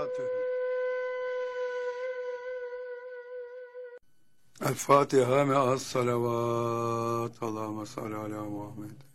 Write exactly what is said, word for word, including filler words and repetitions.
El Fatiha me'as salavat. Allahümme salli ala Muhammed.